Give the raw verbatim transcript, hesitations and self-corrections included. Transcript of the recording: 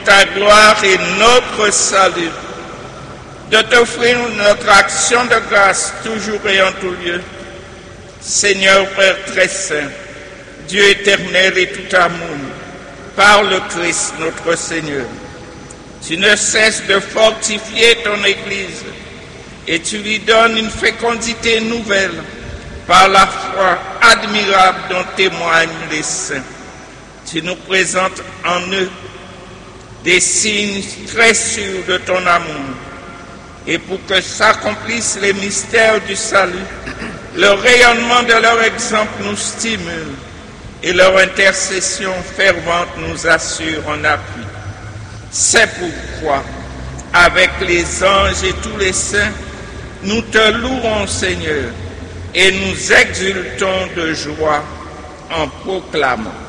ta gloire et notre salut, de t'offrir notre action de grâce toujours et en tout lieu. Seigneur Père très saint, Dieu éternel et tout amour, par le Christ notre Seigneur, tu ne cesses de fortifier ton Église et tu lui donnes une fécondité nouvelle par la foi admirable dont témoignent les saints. Tu nous présentes en eux des signes très sûrs de ton amour. Et pour que s'accomplissent les mystères du salut, le rayonnement de leur exemple nous stimule et leur intercession fervente nous assure en appui. C'est pourquoi, avec les anges et tous les saints, nous te louons, Seigneur, et nous exultons de joie en proclamant.